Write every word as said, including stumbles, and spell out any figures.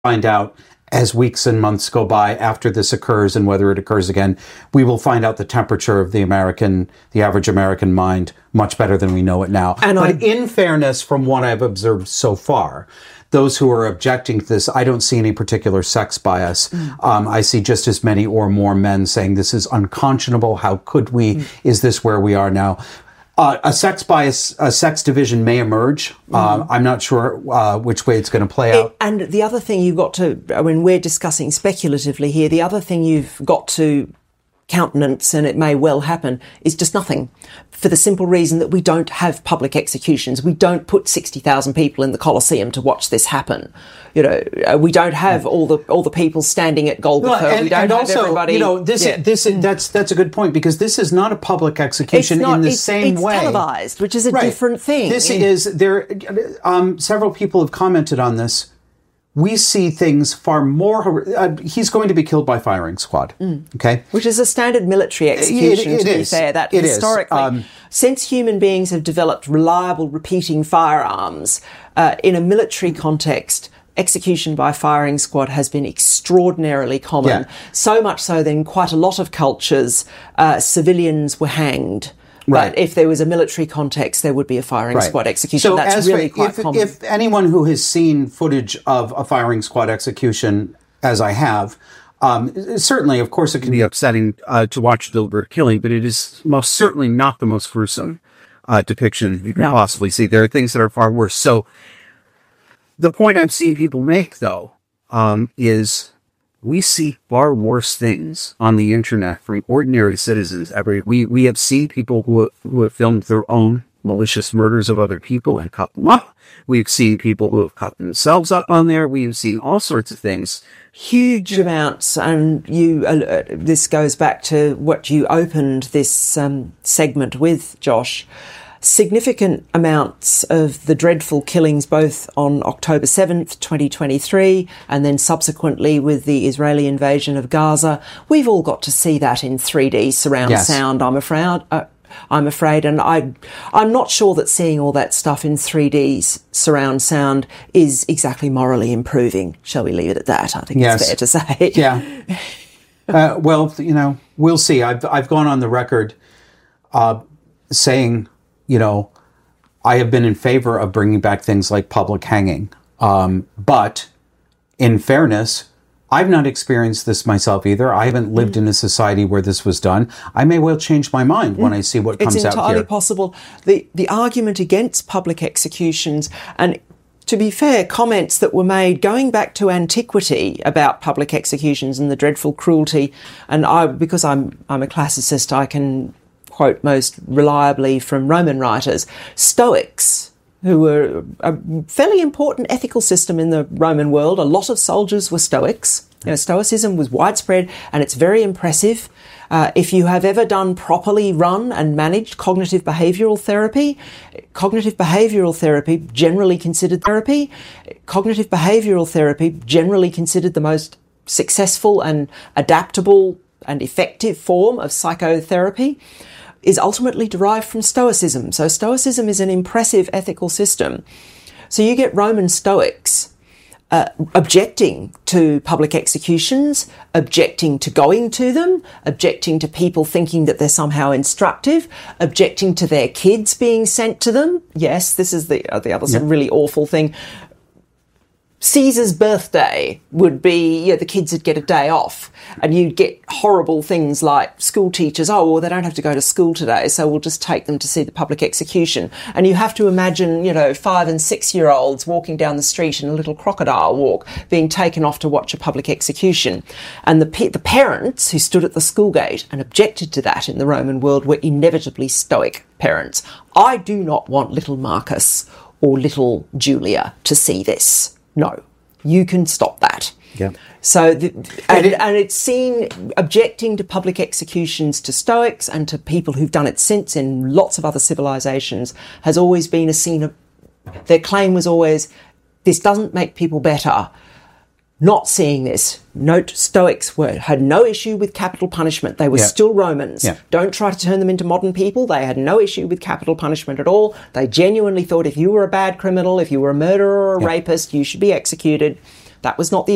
find out as weeks and months go by after this occurs, and whether it occurs again, we will find out the temperature of the American, the average American mind much better than we know it now. And but I, in fairness, from what I've observed so far, those who are objecting to this, I don't see any particular sex bias. Mm. Um, I see just as many or more men saying this is unconscionable. How could we? Mm. Is this where we are now? Uh, a sex bias, a sex division may emerge. Mm. Uh, I'm not sure uh, which way it's going to play out. It, and the other thing you've got to, I mean, we're discussing speculatively here, the other thing you've got to countenance, and it may well happen, is just nothing. For the simple reason that we don't have public executions. We don't put sixty thousand people in the Colosseum to watch this happen. You know, we don't have all the all the people standing at Golgotha. Well, and, we don't and have also, everybody. You know, this yeah. this that's that's a good point, because this is not a public execution it's not, in the it's, same it's way. It's televised, which is a right. different thing. This is there. Um, several people have commented on this. We see things far more. Uh, he's going to be killed by firing squad. Mm. Okay, which is a standard military execution. It, it, it to be is. fair, that it historically, um, since human beings have developed reliable repeating firearms uh, in a military context, execution by firing squad has been extraordinarily common. Yeah. So much so that in quite a lot of cultures, uh, civilians were hanged. Right. But if there was a military context, there would be a firing right. squad execution. So That's as really for, quite if, common. If anyone who has seen footage of a firing squad execution, as I have, um, certainly, of course, it can be upsetting uh, to watch deliberate killing, but it is most certainly not the most gruesome uh, depiction you can no. possibly see. There are things that are far worse. So the point I'm seeing people make, though, um, is we see far worse things on the internet from ordinary citizens. Every we we have seen people who who have filmed their own malicious murders of other people and cut them up. We've seen people who have cut themselves up on there. We have seen all sorts of things. Huge amounts, and you. Uh, this goes back to what you opened this um, segment with, Josh. Significant amounts of the dreadful killings, both on October seventh, twenty twenty-three, and then subsequently with the Israeli invasion of Gaza. We've all got to see that in three D surround yes. sound, I'm afraid. Uh, I'm afraid, and I, I'm not sure that seeing all that stuff in three D surround sound is exactly morally improving. Shall we leave it at that? I think yes. it's fair to say. Yeah. uh, well, you know, we'll see. I've I've gone on the record uh, saying, you know, I have been in favor of bringing back things like public hanging. Um, but in fairness, I've not experienced this myself either. I haven't lived mm. in a society where this was done. I may well change my mind mm. when I see what comes out here. It's entirely possible. The, the argument against public executions, and to be fair, comments that were made going back to antiquity about public executions and the dreadful cruelty, and I, because I'm I'm a classicist, I can quote most reliably from Roman writers, Stoics, who were a fairly important ethical system in the Roman world. A lot of soldiers were Stoics. You know, Stoicism was widespread, and it's very impressive. Uh, if you have ever done properly run and managed cognitive behavioural therapy, cognitive behavioural therapy, generally considered therapy, cognitive behavioural therapy, generally considered the most successful and adaptable and effective form of psychotherapy, is ultimately derived from Stoicism. So Stoicism is an impressive ethical system. So you get Roman Stoics uh, objecting to public executions, objecting to going to them, objecting to people thinking that they're somehow instructive, objecting to their kids being sent to them. Yes, this is the, uh, the other yep. really awful thing. Caesar's birthday would be, you know, the kids would get a day off, and you'd get horrible things like school teachers, oh, well, they don't have to go to school today, so we'll just take them to see the public execution. And you have to imagine, you know, five and six-year-olds walking down the street in a little crocodile walk, being taken off to watch a public execution. And the, the parents who stood at the school gate and objected to that in the Roman world were inevitably Stoic parents. I do not want little Marcus or little Julia to see this. No, you can stop that. Yeah. So, the, and, and it's seen objecting to public executions to Stoics and to people who've done it since in lots of other civilizations has always been a scene of, their claim was always, this doesn't make people better. Not seeing this. Note, Stoics were, had no issue with capital punishment. They were yeah. still Romans. Yeah. Don't try to turn them into modern people. They had no issue with capital punishment at all. They genuinely thought if you were a bad criminal, if you were a murderer or a yeah. rapist, you should be executed. That was not the